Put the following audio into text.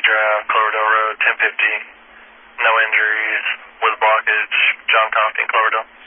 Drive, Cloverdale Road, 1050. No injuries with blockage, John Compton, Cloverdale.